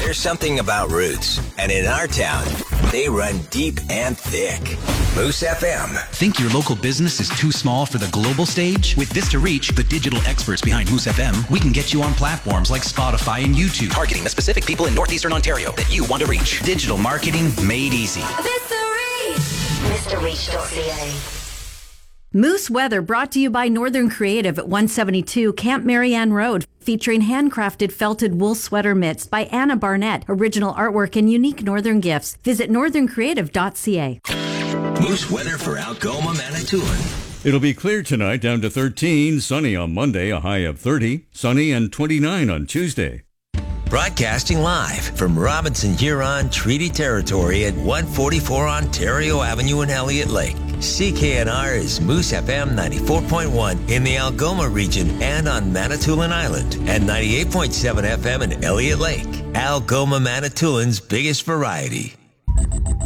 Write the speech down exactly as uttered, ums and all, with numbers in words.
There's something about roots, and in our town, they run deep and thick. Moose F M. Think your local business is too small for the global stage? With Vista Reach, the digital experts behind Moose F M, we can get you on platforms like Spotify and YouTube, targeting the specific people in Northeastern Ontario that you want to reach. Digital marketing made easy. Vista Reach. Vista Reach dot C A. Moose Weather brought to you by Northern Creative at one seventy-two Camp Marianne Road, featuring handcrafted felted wool sweater mitts by Anna Barnett, original artwork and unique northern gifts. Visit northern creative dot C A. Moose weather for Algoma, Manitoulin. It'll be clear tonight, down to thirteen, sunny on Monday, a high of thirty, sunny and twenty-nine on Tuesday. Broadcasting live from Robinson Huron Treaty Territory at one forty-four Ontario Avenue in Elliott Lake. C K N R is Moose F M ninety-four point one in the Algoma region and on Manitoulin Island, and ninety-eight point seven F M in Elliott Lake. Algoma, Manitoulin's biggest variety.